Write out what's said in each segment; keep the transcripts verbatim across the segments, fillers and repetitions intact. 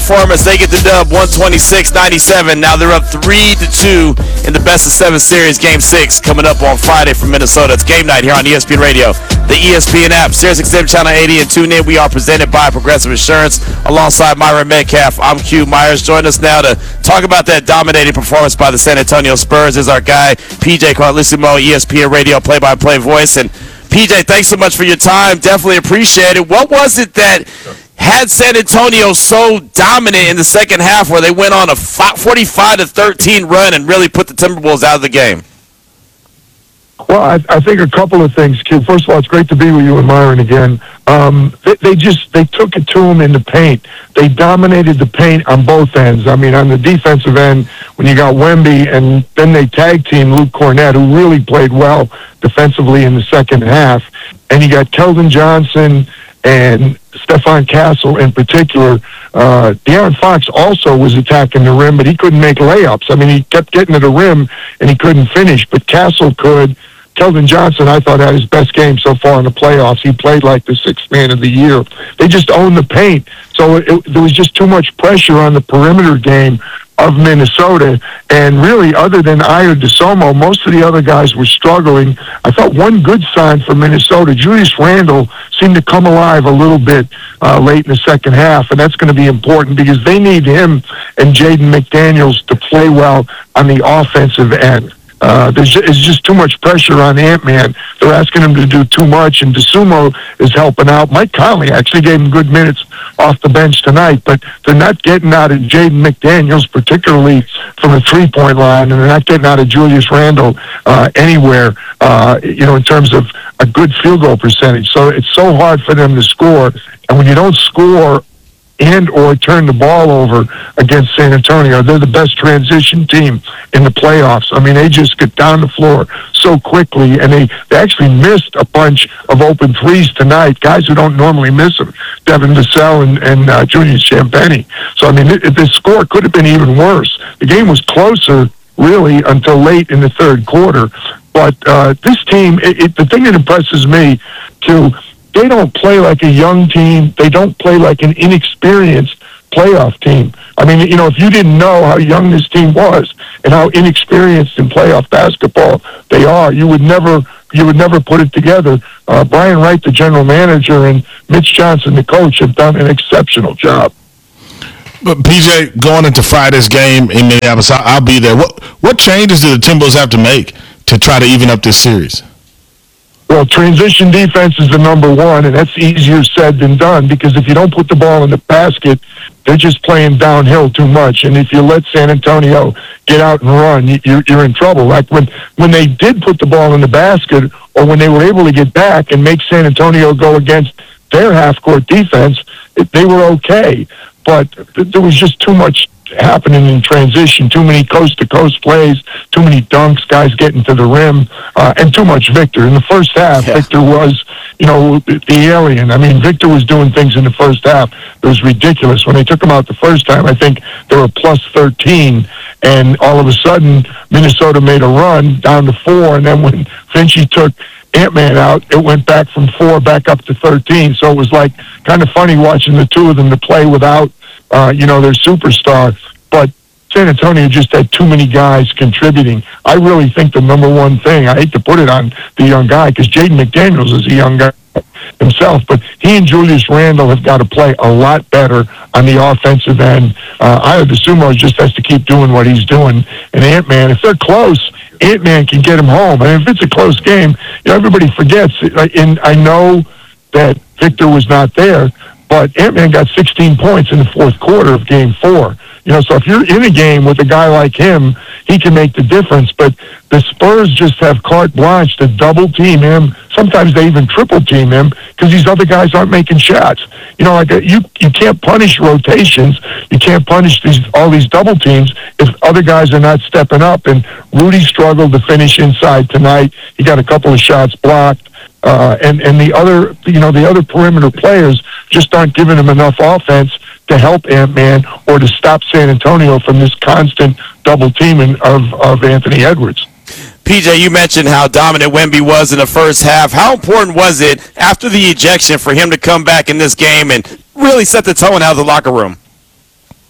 performance. They get the dub one twenty-six ninety-seven. Now they're up three to two in the best of seven series. Game six coming up on Friday from Minnesota. It's game night here on E S P N Radio, the E S P N app, Sirius X M Channel eighty, and tune in. We are presented by Progressive Insurance alongside Myron Metcalf. I'm Q Myers. Join us now to talk about that dominating performance by the San Antonio Spurs is our guy, P J Carlissimo, E S P N Radio play-by-play voice. And P J, thanks so much for your time. Definitely appreciate it. What was it that had San Antonio so dominant in the second half where they went on a forty-five to thirteen run and really put the Timberwolves out of the game? Well, I, I think a couple of things, Q. First of all, it's great to be with you and Myron again. Um, they, they just they took it to him in the paint. They dominated the paint on both ends. I mean, on the defensive end, when you got Wemby, and then they tag team Luke Cornett, who really played well defensively in the second half, and you got Keldon Johnson and Stephon Castle in particular. Uh, De'Aaron Fox also was attacking the rim, but he couldn't make layups. I mean, he kept getting to the rim, and he couldn't finish, but Castle could. Keldon Johnson, I thought, had his best game so far in the playoffs. He played like the sixth man of the year. They just owned the paint. So it, it, there was just too much pressure on the perimeter game of Minnesota. And really, other than Ayo DeSomo, most of the other guys were struggling. I thought one good sign for Minnesota, Julius Randle seemed to come alive a little bit uh, late in the second half, and that's going to be important because they need him and Jaden McDaniels to play well on the offensive end. Uh, there's just, it's just too much pressure on Ant-Man. They're asking him to do too much, and DeSumo is helping out. Mike Conley actually gave him good minutes off the bench tonight, but they're not getting out of Jaden McDaniels, particularly from the three-point line, and they're not getting out of Julius Randle uh, anywhere, uh, you know, in terms of a good field goal percentage. So it's so hard for them to score, and when you don't score and or turn the ball over against San Antonio, they're the best transition team in the playoffs. I mean, they just get down the floor so quickly, and they, they actually missed a bunch of open threes tonight, guys who don't normally miss them, Devin Vassell and, and uh, Julius Champagnie. So, I mean, it, it, the score could have been even worse. The game was closer, really, until late in the third quarter. But uh, this team, it, it, the thing that impresses me, too, they don't play like a young team. They don't play like an inexperienced playoff team. I mean, you know, if you didn't know how young this team was and how inexperienced in playoff basketball they are, you would never you would never put it together. Uh, Brian Wright, the general manager, and Mitch Johnson, the coach, have done an exceptional job. But P J, going into Friday's game in Minneapolis, I'll, I'll be there. What what changes do the Timberwolves have to make to try to even up this series? Well, transition defense is the number one, and that's easier said than done because if you don't put the ball in the basket, they're just playing downhill too much. And if you let San Antonio get out and run, you're, you're in trouble. Like when, when they did put the ball in the basket or when they were able to get back and make San Antonio go against their half-court defense, it, they were okay. But th- there was just too much happening in transition, too many coast-to-coast plays, too many dunks, guys getting to the rim, uh, and too much Victor. In the first half, yeah. Victor was, you know, the alien. I mean, Victor was doing things in the first half. It was ridiculous. When they took him out the first time, I think they were plus thirteen, and all of a sudden, Minnesota made a run down to four, and then when Finchie took Ant-Man out, it went back from four back up to thirteen. So it was like kind of funny watching the two of them to play without Uh, you know, their superstar, but San Antonio just had too many guys contributing. I really think the number one thing, I hate to put it on the young guy, because Jaden McDaniels is a young guy himself, but he and Julius Randle have got to play a lot better on the offensive end. Uh, Ayo DeSumo just has to keep doing what he's doing. And Ant-Man, if they're close, Ant-Man can get him home. I mean, if it's a close game, you know, everybody forgets. And I know that Victor was not there, but Ant-Man got sixteen points in the fourth quarter of game four. You know, so if you're in a game with a guy like him, he can make the difference. But the Spurs just have carte blanche to double team him. Sometimes they even triple team him because these other guys aren't making shots. You know, like you you can't punish rotations. You can't punish these all these double teams if other guys are not stepping up. And Rudy struggled to finish inside tonight. He got a couple of shots blocked. Uh, and, and the other, you know, the other perimeter players just aren't giving him enough offense to help Ant-Man or to stop San Antonio from this constant double teaming of, of Anthony Edwards. P J, you mentioned how dominant Wemby was in the first half. How important was it after the ejection for him to come back in this game and really set the tone out of the locker room?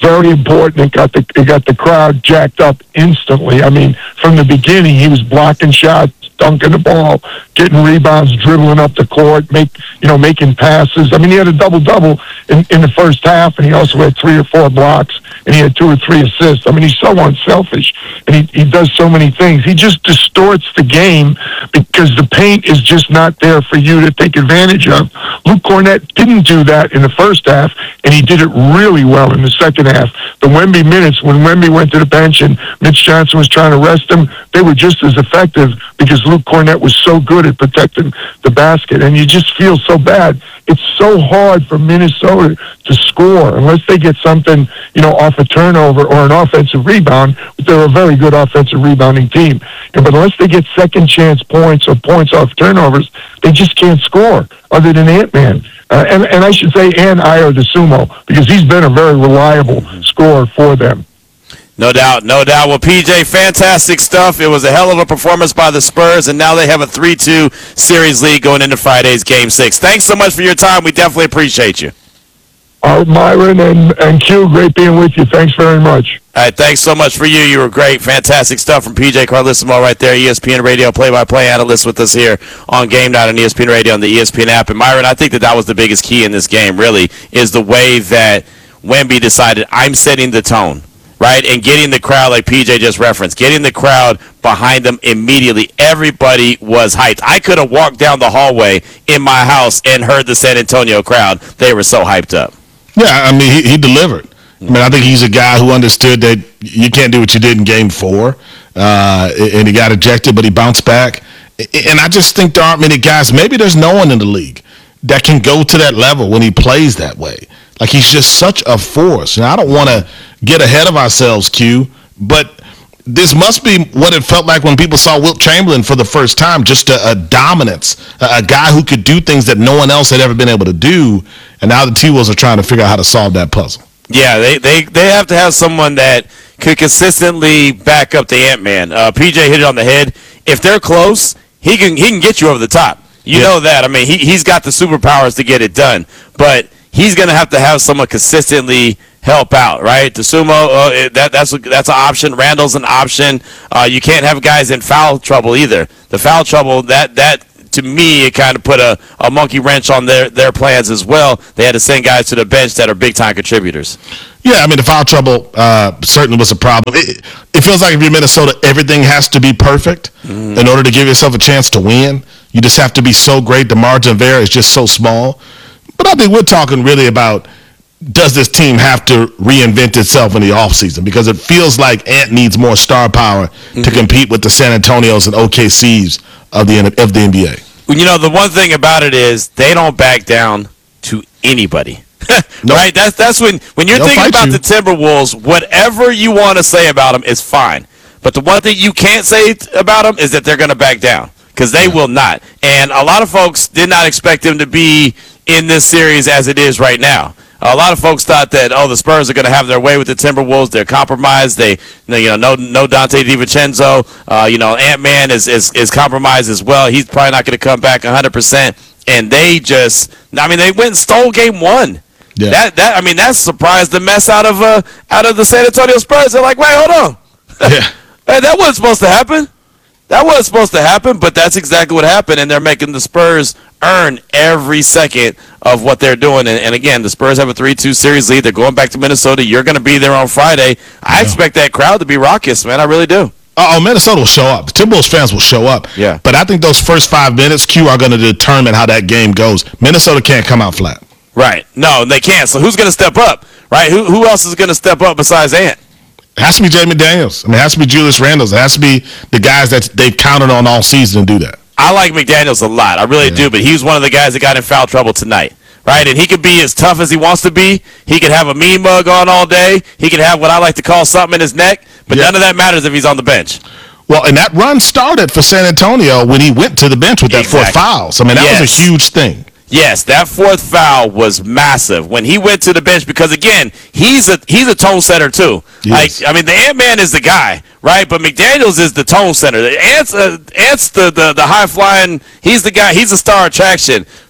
very important. It got the it got the crowd jacked up instantly. I mean, from the beginning, he was blocking shots, dunking the ball, getting rebounds, dribbling up the court, make you know making passes. I mean, he had a double double in, in the first half, and he also had three or four blocks, and he had two or three assists. I mean, he's so unselfish, and he he does so many things. He just distorts the game because the paint is just not there for you to take advantage of. Luke Cornett didn't do that in the first half, and he did it really well in the second half. The Wemby minutes, when Wemby went to the bench and Mitch Johnson was trying to rest him, they were just as effective because Luke Cornett was so good at protecting the basket. And you just feel so bad. It's so hard for Minnesota to score unless they get something, you know, off a turnover or an offensive rebound. They're a very good offensive rebounding team. But unless they get second chance points or points off turnovers, they just can't score other than Ant-Man. Uh, and, and I should say, and Ayo DeSumo, because he's been a very reliable scorer for them. No doubt, no doubt. Well, P J, fantastic stuff. It was a hell of a performance by the Spurs, and now they have a three two series lead going into Friday's Game six. Thanks so much for your time. We definitely appreciate you. All right, Myron and, and Q, great being with you. Thanks very much. All right, thanks so much for you. You were great. Fantastic stuff from P J Carlissimo right there, E S P N Radio play-by-play analyst with us here on Game Night on E S P N Radio on the E S P N app. And, Myron, I think that that was the biggest key in this game, really, is the way that Wemby decided, I'm setting the tone. Right, and getting the crowd, like P J just referenced, getting the crowd behind them immediately. Everybody was hyped. I could have walked down the hallway in my house and heard the San Antonio crowd. They were so hyped up. Yeah, I mean, he, he delivered. I mean, I think he's a guy who understood that you can't do what you did in Game Four, uh, and he got ejected, but he bounced back. And I just think there aren't many guys. Maybe there's no one in the league that can go to that level when he plays that way. Like, he's just such a force. Now, I don't want to get ahead of ourselves, Q, but this must be what it felt like when people saw Wilt Chamberlain for the first time, just a, a dominance, a, a guy who could do things that no one else had ever been able to do, and now the T-Wolves are trying to figure out how to solve that puzzle. Yeah, they, they, they have to have someone that could consistently back up the Ant-Man. Uh, P J hit it on the head. If they're close, he can he can get you over the top. You yeah. know that. I mean, he, he's got the superpowers to get it done, but he's going to have to have someone consistently help out, right? DeSumo, uh, that that's that's an option. Randall's an option. Uh, you can't have guys in foul trouble either. The foul trouble, that that to me, it kind of put a, a monkey wrench on their, their plans as well. They had to send guys to the bench that are big-time contributors. Yeah, I mean, the foul trouble uh, certainly was a problem. It, it feels like if you're Minnesota, everything has to be perfect mm. in order to give yourself a chance to win. You just have to be so great. The margin of error is just so small. But I think we're talking really about, does this team have to reinvent itself in the offseason? Because it feels like Ant needs more star power mm-hmm. to compete with the San Antonios and O K Cs of the of the N B A. You know, the one thing about it is they don't back down to anybody. Nope. Right? That's that's when, when you're They'll thinking about you. the Timberwolves, whatever you want to say about them is fine. But the one thing you can't say about them is that they're going to back down, because they yeah. will not. And a lot of folks did not expect them to be in this series as it is right now. A lot of folks thought that, oh, the Spurs are going to have their way with the Timberwolves. They're compromised. They, you know, no, no Dante DiVincenzo. Uh, you know, Ant-Man is, is is compromised as well. He's probably not going to come back one hundred percent. And they just, I mean, they went and stole game one. Yeah. That that I mean, that surprised the mess out of uh out of the San Antonio Spurs. They're like, wait, hold on. Yeah. Hey, that wasn't supposed to happen. That wasn't supposed to happen, but that's exactly what happened, and they're making the Spurs earn every second of what they're doing. And, and again, the Spurs have a three two series lead. They're going back to Minnesota. You're going to be there on Friday. I yeah. expect that crowd to be raucous, man. I really do. Oh, Minnesota will show up. The Timberwolves fans will show up. Yeah. But I think those first five minutes, Q, are going to determine how that game goes. Minnesota can't come out flat. Right. No, they can't. So who's going to step up, right? Who who else is going to step up besides Ant? It has to be Jay McDaniels. I mean, it has to be Julius Randle. It has to be the guys that they've counted on all season to do that. I like McDaniels a lot. I really yeah. do, but he was one of the guys that got in foul trouble tonight, right? And he could be as tough as he wants to be. He could have a mean mug on all day. He could have what I like to call something in his neck, but yeah. none of that matters if he's on the bench. Well, and that run started for San Antonio when he went to the bench with that exactly. four fouls. I mean, that yes. was a huge thing. Yes, that fourth foul was massive when he went to the bench, because again, he's a he's a tone setter too. Yes. Like, I mean, the Ant-Man is the guy, right? But McDaniels is the tone setter. The Ant's, uh, Ant's the, the the high flying. He's the guy. He's a star attraction.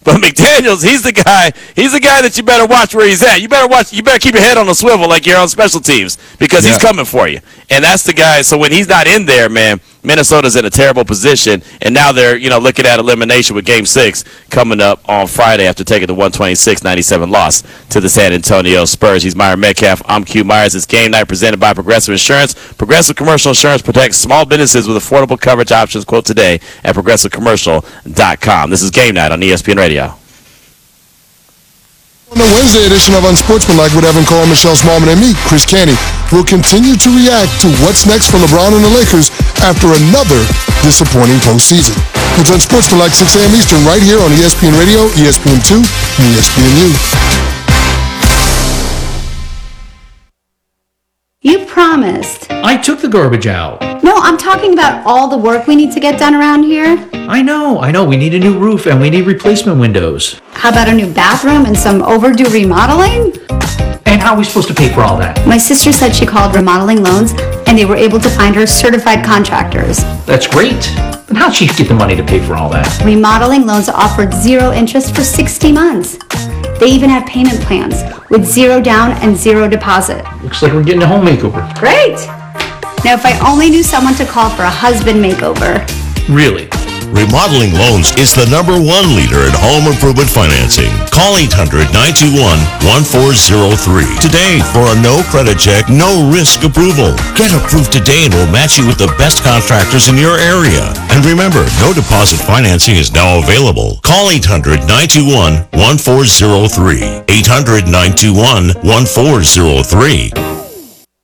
But McDaniels, he's the guy. He's the guy that you better watch where he's at. You better watch. You better keep your head on the swivel like you're on special teams because yeah. he's coming for you. And that's the guy. So when he's not in there, man, Minnesota's in a terrible position. And now they're, you know, looking at elimination with Game Six coming up on Friday after taking the one twenty-six ninety-seven loss to the San Antonio Spurs. He's Myron Metcalf. I'm Q Myers. It's Game Night presented by Progressive Insurance. Progressive Commercial Insurance protects small businesses with affordable coverage options. Quote today at progressive commercial dot com. This is Game Night on E S P N Radio. On the Wednesday edition of Unsportsmanlike with Evan Cole, Michelle Smallman, and me, Chris Canty, will continue to react to what's next for LeBron and the Lakers after another disappointing postseason. It's Unsportsmanlike, six a.m. Eastern, right here on E S P N Radio, E S P N two, and E S P N U. You promised. I took the garbage out. No, I'm talking about all the work we need to get done around here. I know, I know. We need a new roof and we need replacement windows. How about a new bathroom and some overdue remodeling? And how are we supposed to pay for all that? My sister said she called Remodeling Loans and they were able to find her certified contractors. That's great. But how'd she get the money to pay for all that? Remodeling Loans offered zero interest for sixty months. They even have payment plans with zero down and zero deposit. Looks like we're getting a home makeover. Great! Now, if I only knew someone to call for a husband makeover. Really? Remodeling Loans is the number one leader in home improvement financing. Call eight hundred, nine two one, one four zero three today for a no credit check, no risk approval. Get approved today and we'll match you with the best contractors in your area. And remember, no deposit financing is now available. Call eight hundred, nine two one, one four zero three. eight hundred, nine two one, one four zero three.